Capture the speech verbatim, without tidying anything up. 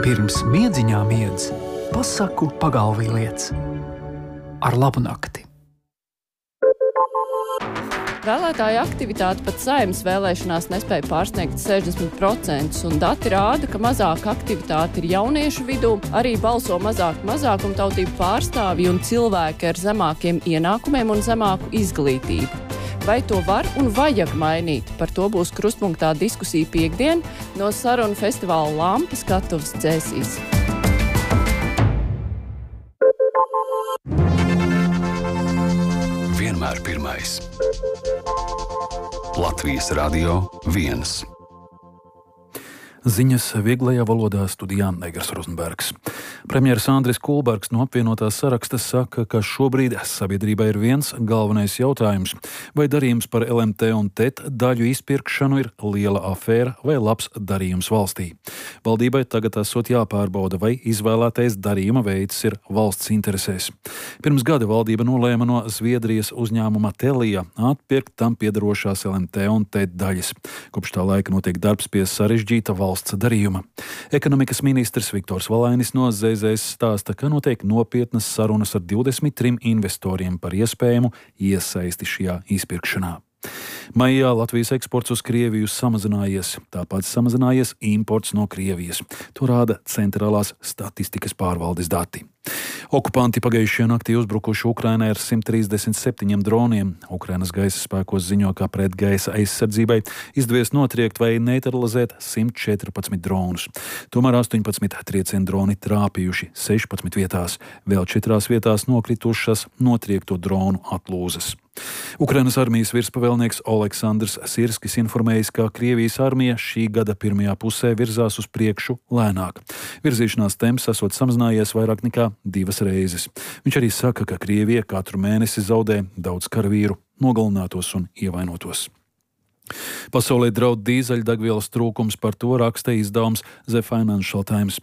Pirms miedziņā miedz, pasaku pagalvī liec. Ar labu nakti. Vēlētāju aktivitāte pat Saeimas vēlēšanās nespēja pārsniegt sešdesmit procentus, un dati rāda, ka mazāka aktivitāte ir jauniešu vidū, arī balso mazāk mazākumtautību pārstāvji un cilvēki ar zemākiem ienākumiem un zemāku izglītību. Vai to var un vajag mainīt? Par to būs krustpunktā diskusija piektdien no sarunu festivāla Lampa skatuves dzēsīs. Vienmēr pirmais. Latvijas Radio viens. Ziņas vieglajā valodā studijā Negras Rozenbergs. Premjeras Andris Kulbergs no apvienotās sarakstes saka, ka šobrīd sabiedrībā ir viens galvenais jautājums. Vai darījums par L M T un T E T daļu izpirkšanu ir liela afēra vai labs darījums valstī? Valdībai tagad esot jāpārbauda, vai izvēlētais darījuma veids ir valsts interesēs. Pirms gada valdība nolēma no Zviedrijas uzņēmuma Telia atpirkt tam piedarošās L M T un T E T daļas. Kopš tā laika notiek darbs pie sarežģīta valsts valsts darījuma. Ekonomikas ministrs Viktors Valainis no Z Z S stāsta, ka notiek nopietnas sarunas ar divdesmit trim investoriem par iespējamu iesaisti šajā izpirkšanā. Maijā Latvijas eksports uz Krieviju samazinājies, tāpat samazinājies imports no Krievijas. To rāda Centrālās statistikas pārvaldes dati. Okupanti pagājušajā naktī uzbrukuši Ukrainai ar simt trīsdesmit septiņiem droniem. Ukrainas gaisa spēkos ziņo, ka pret gaisa aizsardzībai izdevies notriekt vai neutralizēt simt četrpadsmit dronus. Tomēr astoņpadsmit triecienu droni trāpījuši sešpadsmit vietās, vēl četrās vietās nokritušas notriekto dronu atlūzas. Ukrainas armijas virspavēlnieks Oleksandrs Sirskis informējis, ka Krievijas armija šī gada pirmajā pusē virzās uz priekšu lēnāk. Virzīšanās temps esot samazinājies vairāk nekā divas reizes. Viņš arī saka, ka Krievija katru mēnesi zaudē daudz karavīru, nogalinātos un ievainotos. Pasaulē draud dīzeļdegvielas trūkums, par to raksta izdevums The Financial Times.